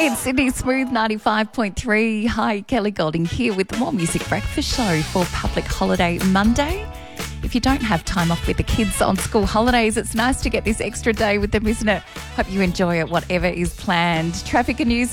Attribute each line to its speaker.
Speaker 1: It's Sydney Smooth 95.3. Hi, Kelly Golding here with the More Music Breakfast Show for Public Holiday Monday. If you don't have time off with the kids on school holidays, it's nice to get this extra day with them, isn't it? Hope you enjoy it, whatever is planned. Traffic and news